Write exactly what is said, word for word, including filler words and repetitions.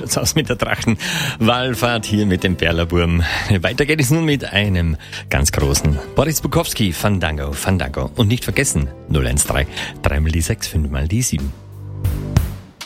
schaut's aus mit der Drachenwallfahrt hier mit dem Perlerburm. Weiter geht es nun mit einem ganz großen Boris Bukowski, Fandango, Fandango. Und nicht vergessen, null eins drei, drei mal die sechs, fünf mal die sieben.